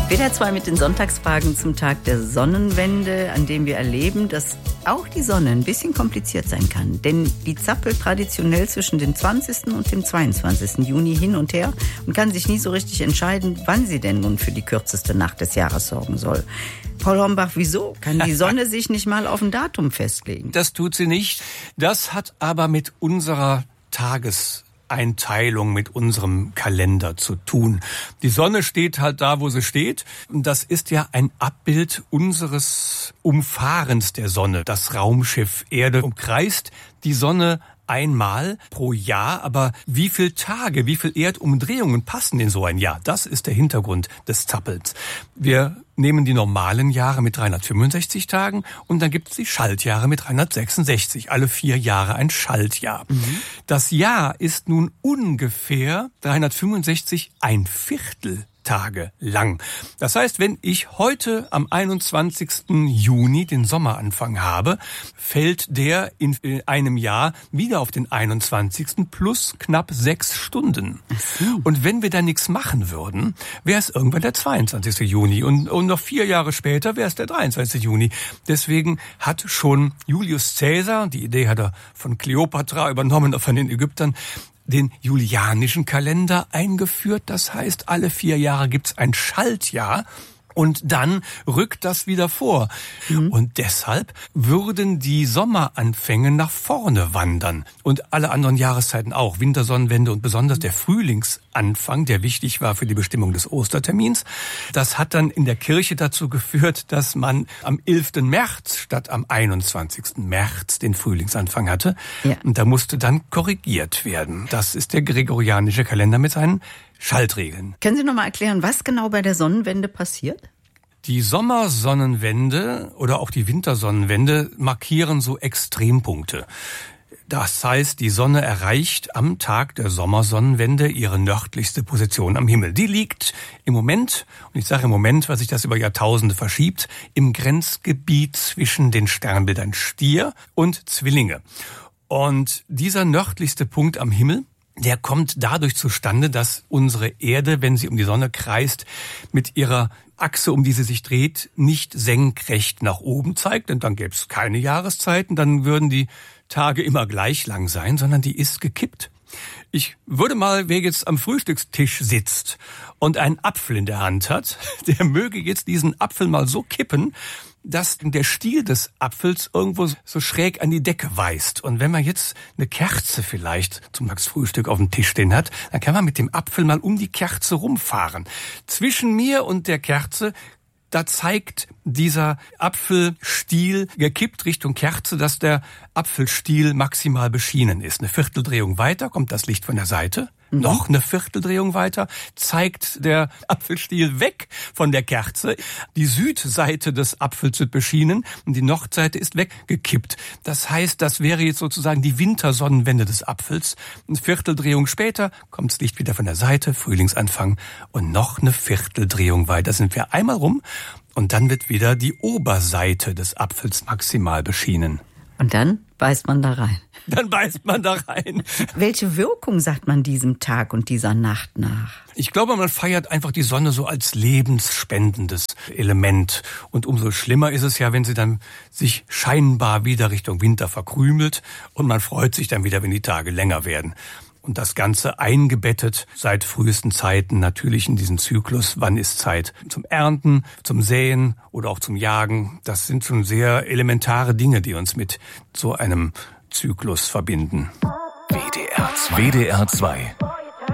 WDR 2 mit den Sonntagsfragen zum Tag der Sonnenwende, an dem wir erleben, dass auch die Sonne ein bisschen kompliziert sein kann. Denn die zappelt traditionell zwischen dem 20. und dem 22. Juni hin und her und kann sich nie so richtig entscheiden, wann sie denn nun für die kürzeste Nacht des Jahres sorgen soll. Paul Hornbach, wieso kann die Sonne sich nicht mal auf ein Datum festlegen? Das tut sie nicht. Das hat aber mit unserer Tageseinteilung, mit unserem Kalender zu tun. Die Sonne steht halt da, wo sie steht. Das ist ja ein Abbild unseres Umfahrens der Sonne. Das Raumschiff Erde umkreist die Sonne einmal pro Jahr, aber wie viele Tage, wie viele Erdumdrehungen passen in so ein Jahr? Das ist der Hintergrund des Zappels. Wir nehmen die normalen Jahre mit 365 Tagen und dann gibt es die Schaltjahre mit 366. Alle 4 Jahre ein Schaltjahr. Das Jahr ist nun ungefähr 365 ein Viertel Tage lang. Das heißt, wenn ich heute am 21. Juni den Sommeranfang habe, fällt der in einem Jahr wieder auf den 21. plus knapp 6 Stunden. Und wenn wir da nichts machen würden, wäre es irgendwann der 22. Juni und noch 4 Jahre später wäre es der 23. Juni. Deswegen hat schon Julius Caesar, die Idee hat er von Kleopatra übernommen, von den Ägyptern, den julianischen Kalender eingeführt. Das heißt, alle 4 Jahre gibt's ein Schaltjahr und dann rückt das wieder vor. Und deshalb würden die Sommeranfänge nach vorne wandern und alle anderen Jahreszeiten auch. Wintersonnenwende und besonders der Frühlingsanfang, der wichtig war für die Bestimmung des Ostertermins. Das hat dann in der Kirche dazu geführt, dass man am 11. März statt am 21. März den Frühlingsanfang hatte. Ja. Und da musste dann korrigiert werden. Das ist der gregorianische Kalender mit seinen Schaltregeln. Können Sie noch mal erklären, was genau bei der Sonnenwende passiert? Die Sommersonnenwende oder auch die Wintersonnenwende markieren so Extrempunkte. Das heißt, die Sonne erreicht am Tag der Sommersonnenwende ihre nördlichste Position am Himmel. Die liegt im Moment, und ich sage im Moment, weil sich das über Jahrtausende verschiebt, im Grenzgebiet zwischen den Sternbildern Stier und Zwillinge. Und dieser nördlichste Punkt am Himmel, der kommt dadurch zustande, dass unsere Erde, wenn sie um die Sonne kreist, mit ihrer Achse, um die sie sich dreht, nicht senkrecht nach oben zeigt, denn dann gäbe es keine Jahreszeiten, dann würden die Tage immer gleich lang sein, sondern die ist gekippt. Ich würde mal, wer jetzt am Frühstückstisch sitzt und einen Apfel in der Hand hat, der möge jetzt diesen Apfel mal so kippen, dass der Stiel des Apfels irgendwo so schräg an die Decke weist. Und wenn man jetzt eine Kerze vielleicht zum Frühstück auf dem Tisch stehen hat, dann kann man mit dem Apfel mal um die Kerze rumfahren. Zwischen mir und der Kerze, da zeigt dieser Apfelstiel gekippt Richtung Kerze, dass der Apfelstiel maximal beschienen ist. Eine Vierteldrehung weiter kommt das Licht von der Seite. Noch eine Vierteldrehung weiter zeigt der Apfelstiel weg von der Kerze. Die Südseite des Apfels wird beschienen und die Nordseite ist weggekippt. Das heißt, das wäre jetzt sozusagen die Wintersonnenwende des Apfels. Eine Vierteldrehung später kommt das Licht wieder von der Seite, Frühlingsanfang und noch eine Vierteldrehung weiter. Sind wir einmal rum und dann wird wieder die Oberseite des Apfels maximal beschienen. Und dann beißt man da rein. Dann beißt man da rein. Welche Wirkung sagt man diesem Tag und dieser Nacht nach? Ich glaube, man feiert einfach die Sonne so als lebensspendendes Element. Und umso schlimmer ist es ja, wenn sie dann sich scheinbar wieder Richtung Winter verkrümelt und man freut sich dann wieder, wenn die Tage länger werden. Und das Ganze eingebettet seit frühesten Zeiten natürlich in diesen Zyklus. Wann ist Zeit zum Ernten, zum Säen oder auch zum Jagen? Das sind schon sehr elementare Dinge, die uns mit so einem Zyklus verbinden. WDR 2.